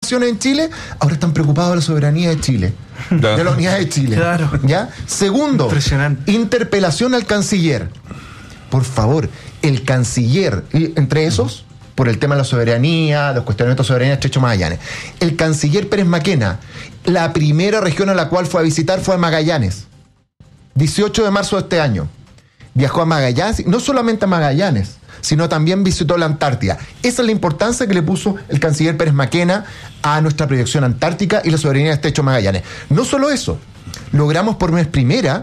acciones en Chile, ahora están preocupados de la soberanía de Chile, de la unidad de Chile. Claro. ¿Ya? Segundo, interpelación al canciller. Por favor, el canciller, y entre esos, por el tema de la soberanía, los cuestionamientos de soberanía de Estrecho Magallanes, el canciller Pérez Maquena, la primera región a la cual fue a visitar fue a Magallanes. 18 de marzo de este año. Viajó a Magallanes, no solamente a Magallanes, sino también visitó la Antártida. Esa es la importancia que le puso el canciller Pérez Maquena a nuestra proyección antártica y la soberanía de Estrecho Magallanes. No solo eso, logramos por vez primera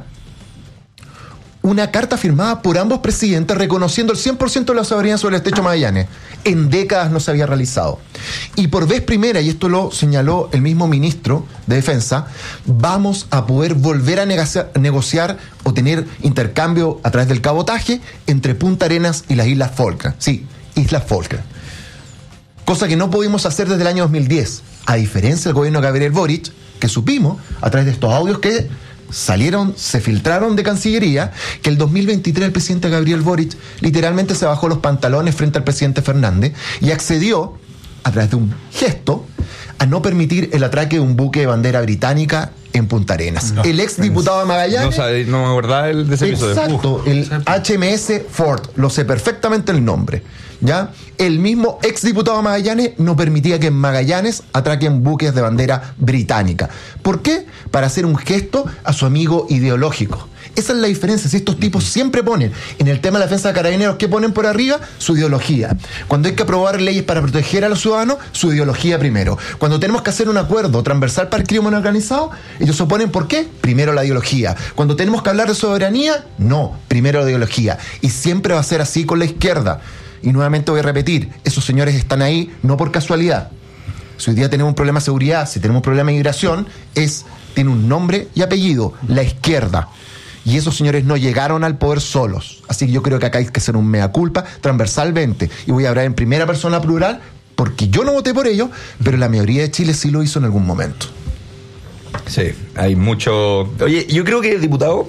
una carta firmada por ambos presidentes reconociendo el 100% de la soberanía sobre el Estrecho Magallanes. En décadas no se había realizado. Y por vez primera, y esto lo señaló el mismo ministro de Defensa, vamos a poder volver a negociar o tener intercambio a través del cabotaje entre Punta Arenas y las Islas Falkland. Sí, Islas Falkland. Cosa que no pudimos hacer desde el año 2010. A diferencia del gobierno de Gabriel Boric, que supimos, a través de estos audios que se filtraron de Cancillería, que el 2023 el presidente Gabriel Boric literalmente se bajó los pantalones frente al presidente Fernández y accedió, a través de un gesto, a no permitir el atraque de un buque de bandera británica en Punta Arenas. El ex diputado de Magallanes... No me acordaba de ese episodio. Exacto, el HMS Ford, lo sé perfectamente el nombre. ¿Ya? El mismo ex diputado de Magallanes no permitía que en Magallanes atraquen buques de bandera británica. ¿Por qué? Para hacer un gesto a su amigo ideológico. Esa es la diferencia. Si estos tipos siempre ponen en el tema de la defensa de carabineros, ¿qué ponen por arriba? Su ideología. Cuando hay que aprobar leyes para proteger a los ciudadanos, su ideología primero. Cuando tenemos que hacer un acuerdo transversal para el crimen organizado, ellos se oponen, ¿por qué? Primero la ideología. Cuando tenemos que hablar de soberanía, no, primero la ideología. Y siempre va a ser así con la izquierda. Y nuevamente voy a repetir, esos señores están ahí no por casualidad. Si hoy día tenemos un problema de seguridad, si tenemos un problema de migración, tiene un nombre y apellido, la izquierda. Y esos señores no llegaron al poder solos. Así que yo creo que acá hay que hacer un mea culpa transversalmente. Y voy a hablar en primera persona plural, porque yo no voté por ellos, pero la mayoría de Chile sí lo hizo en algún momento. Sí, hay mucho... Oye, yo creo que, diputado,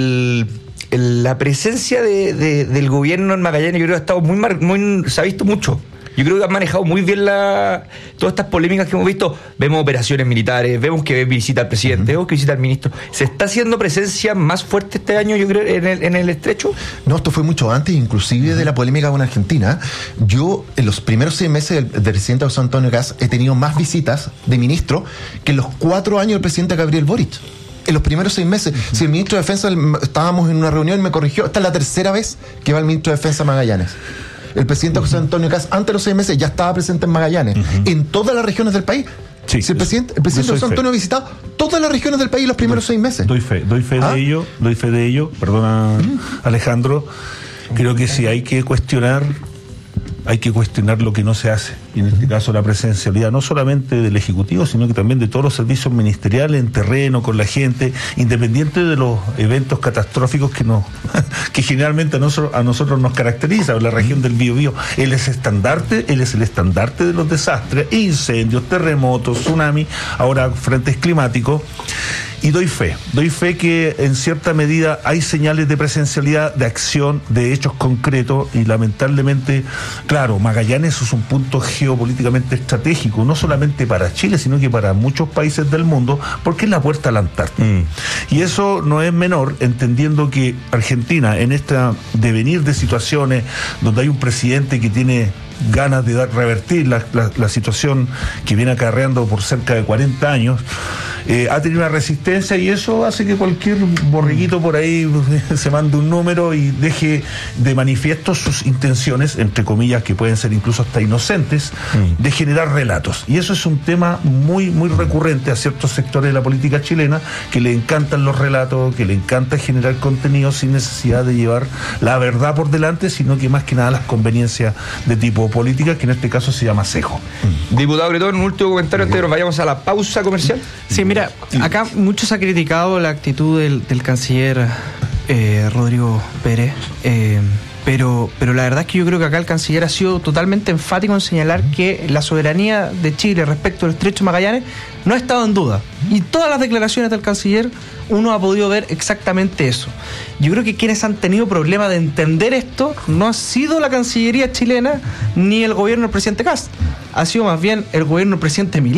la presencia del gobierno en Magallanes, yo creo que ha estado se ha visto mucho. Yo creo que han manejado muy bien todas estas polémicas que hemos visto. Vemos operaciones militares, vemos que visita al presidente, vemos que visita al ministro. ¿Se está haciendo presencia más fuerte este año, yo creo, en el estrecho? No, esto fue mucho antes, inclusive de la polémica con Argentina. Yo, en los primeros 6 meses del presidente José Antonio Kast, he tenido más visitas de ministro que en los 4 años del presidente Gabriel Boric. En los primeros 6 meses. Si el ministro de Defensa, estábamos en una reunión y me corrigió, esta es la tercera vez que va el ministro de Defensa a Magallanes. El presidente José Antonio Kast, antes de los 6 meses, ya estaba presente en Magallanes, en todas las regiones del país. Sí, si el presidente José Antonio ha visitado todas las regiones del país los primeros 6 meses. Doy fe de ello, perdona, Alejandro. Creo que si hay que cuestionar lo que no se hace, y en este caso la presencialidad no solamente del Ejecutivo, sino que también de todos los servicios ministeriales en terreno, con la gente, independiente de los eventos catastróficos que generalmente a nosotros nos caracteriza. La región del Biobío, él es el estandarte de los desastres, incendios, terremotos, tsunami, ahora frentes climáticos. Y doy fe que en cierta medida hay señales de presencialidad, de acción, de hechos concretos, y lamentablemente, claro, Magallanes es un punto geopolíticamente estratégico, no solamente para Chile, sino que para muchos países del mundo, porque es la puerta a la Antártida. Y eso no es menor, entendiendo que Argentina, en este devenir de situaciones donde hay un presidente que tiene ganas de revertir la situación que viene acarreando por cerca de 40 años, ha tenido una resistencia, y eso hace que cualquier borriguito por ahí se mande un número y deje de manifiesto sus intenciones, entre comillas, que pueden ser incluso hasta inocentes, de generar relatos. Y eso es un tema muy, muy recurrente a ciertos sectores de la política chilena, que le encantan los relatos, que le encanta generar contenido sin necesidad de llevar la verdad por delante, sino que más que nada las conveniencias de tipo política, que en este caso se llama cejo. Diputado Bretón, un último comentario antes de que nos vayamos a la pausa comercial. Sí, mira, acá mucho se ha criticado la actitud del canciller Rodrigo Pérez, pero la verdad es que yo creo que acá el canciller ha sido totalmente enfático en señalar que la soberanía de Chile respecto al Estrecho de Magallanes no ha estado en duda. Y todas las declaraciones del canciller, uno ha podido ver exactamente eso. Yo creo que quienes han tenido problema de entender esto no ha sido la Cancillería chilena ni el gobierno del presidente Kast, ha sido más bien el gobierno del presidente Milei.